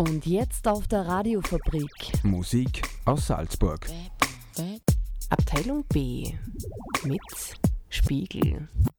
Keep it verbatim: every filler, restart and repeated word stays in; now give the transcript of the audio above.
Und jetzt auf der Radiofabrik. Musik aus Salzburg. Abteilung B mit Spiegel.